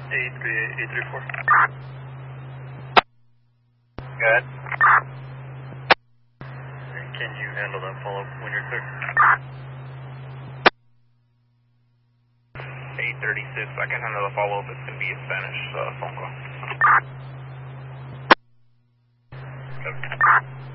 834. Good. Can you handle that follow-up when you're clear? 836, I can handle the follow-up. It's going to be a Spanish phone call. Okay.